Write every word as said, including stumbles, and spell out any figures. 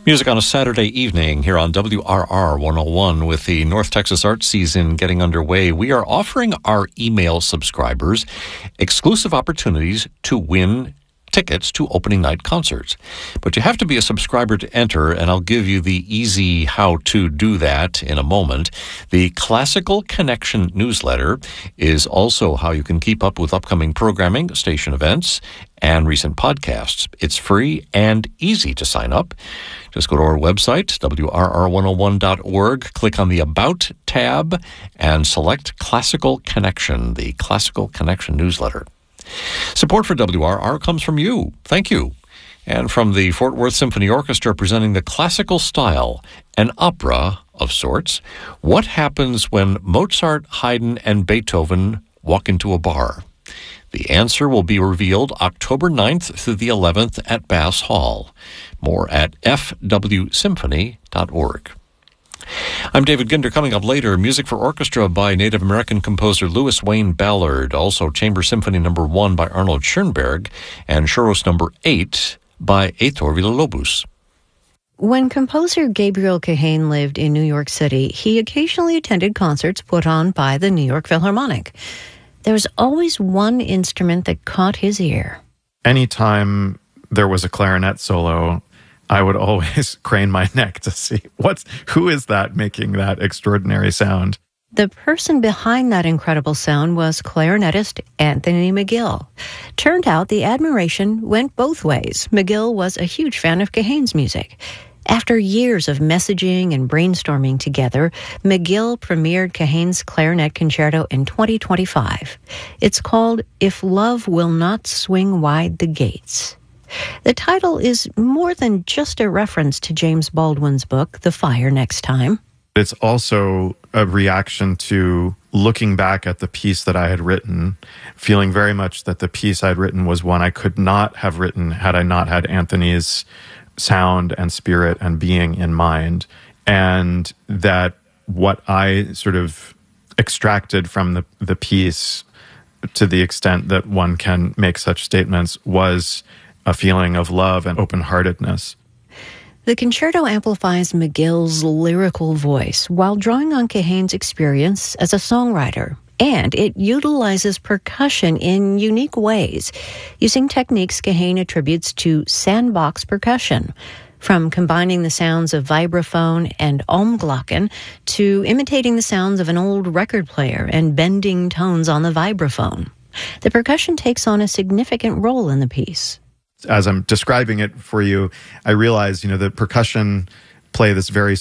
Music on a Saturday evening here on W R R one oh one. With the North Texas art season getting underway, we are offering our email subscribers exclusive opportunities to win tickets to opening night concerts. But you have to be a subscriber to enter, and I'll give you the easy how to do that in a moment. The Classical Connection newsletter is also how you can keep up with upcoming programming, station events, and recent podcasts. It's free and easy to sign up. Just go to our website, W R R one oh one dot org, click on the About tab, and select Classical Connection, the Classical Connection newsletter. Support for W R R comes from you. Thank you. And from the Fort Worth Symphony Orchestra, presenting the classical style, an opera of sorts. What happens when Mozart, Haydn, and Beethoven walk into a bar? The answer will be revealed October ninth through the eleventh at Bass Hall. More at f w symphony dot org. I'm David Ginder. Coming up later, music for orchestra by Native American composer Louis Wayne Ballard, also Chamber Symphony Number One by Arnold Schoenberg, and Chorus Number Eight by Heitor Villa-Lobos. When composer Gabriel Kahane lived in New York City, he occasionally attended concerts put on by the New York Philharmonic. There was always one instrument that caught his ear. Anytime there was a clarinet solo, I would always crane my neck to see what's who is that making that extraordinary sound. The person behind that incredible sound was clarinetist Anthony McGill. Turned out the admiration went both ways. McGill was a huge fan of Kahane's music. After years of messaging and brainstorming together, McGill premiered Kahane's clarinet concerto in twenty twenty-five. It's called If Love Will Not Swing Wide the Gates. The title is more than just a reference to James Baldwin's book, The Fire Next Time. It's also a reaction to looking back at the piece that I had written, feeling very much that the piece I'd written was one I could not have written had I not had Anthony's sound and spirit and being in mind, and that what I sort of extracted from the, the piece, to the extent that one can make such statements, was a feeling of love and open-heartedness. The concerto amplifies McGill's lyrical voice while drawing on Kahane's experience as a songwriter, and it utilizes percussion in unique ways, using techniques Kahane attributes to sandbox percussion, from combining the sounds of vibraphone and Omglocken to imitating the sounds of an old record player and bending tones on the vibraphone. The percussion takes on a significant role in the piece. As I'm describing it for you, I realize, you know, that percussion play this very